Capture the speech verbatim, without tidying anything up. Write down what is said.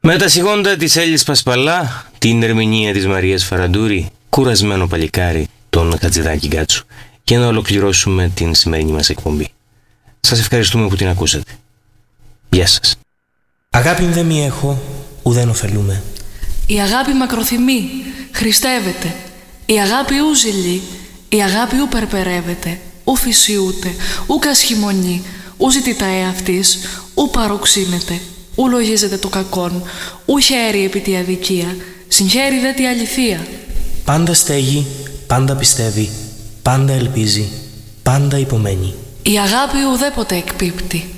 Με τα σιγόντα της Έλλης Πασπαλά, την ερμηνεία της Μαρίας Φαραντούρη, κουρασμένο παλικάρι, τον Χατζηδάκη Γκάτσου, για να ολοκληρώσουμε την σημερινή μας εκπομπή. Σας ευχαριστούμε που την ακούσατε. Γεια σας. Αγάπη δεν μη έχω, ουδέν ωφελούμε. Η αγάπη μακροθυμεί, χριστεύεται. Η αγάπη ου ζηλεί, η αγάπη ου περπερεύεται, ου φυσιούται, ου κασχημονεί, ου ζητητά εαυτής, ου παροξύνεται, ου λογίζεται το κακόν, ου χαίρει επί τη αδικία, συγχαίρει δε τη αληθεία. Πάντα στέγει, πάντα πιστεύει, πάντα ελπίζει, πάντα υπομένει. Η αγάπη ουδέποτε εκπίπτει.